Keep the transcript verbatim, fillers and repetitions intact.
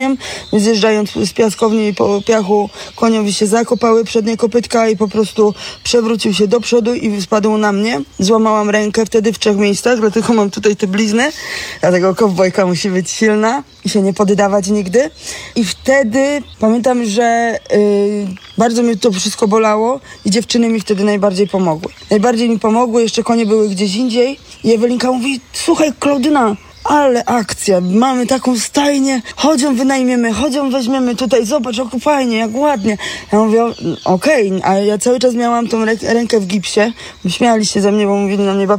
koniem, zjeżdżając z piaskowni i po piachu koniowi się zakopały przednie kopytka i po prostu przewrócił się do przodu i spadł na mnie. Złamałam rękę wtedy w trzech miejscach, dlatego mam tutaj te blizny. Dlatego kowbojka musi być silna i się nie poddawać nigdy. I wtedy pamiętam, że yy, bardzo mnie to wszystko bolało i dziewczyny mi wtedy najbardziej pomogły. Najbardziej mi pomogły, jeszcze konie były gdzieś indziej i Ewelinka mówi: słuchaj, Klaudyna, ale akcja, mamy taką stajnię, chodź ją wynajmiemy, chodź ją weźmiemy tutaj, zobacz, jak fajnie, jak ładnie. Ja mówię: okej, okay, a ja cały czas miałam tą rę- rękę w gipsie, śmiali się ze mnie, bo mówili na mnie: